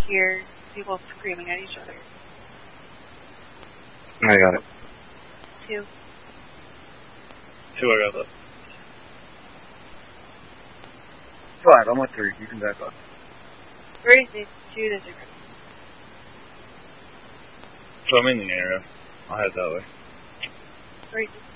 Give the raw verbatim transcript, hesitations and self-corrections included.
hear people screaming at each other. I got it. Two. Two, I got that. Five, I'm with three. You can back up. Three, two to zero. So I'm in the area. I'll head that way. Three.